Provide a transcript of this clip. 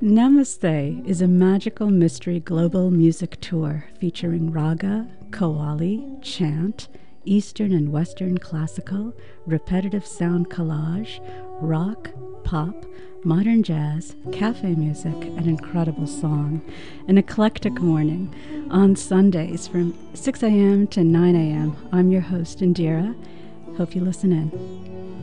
Namaste is a magical mystery global music tour featuring raga, qawwali, chant, Eastern and Western classical, repetitive sound collage, rock, pop, modern jazz, cafe music, and incredible song. An eclectic morning on Sundays from 6 a.m. to 9 a.m. I'm your host, Indira. Hope you listen in.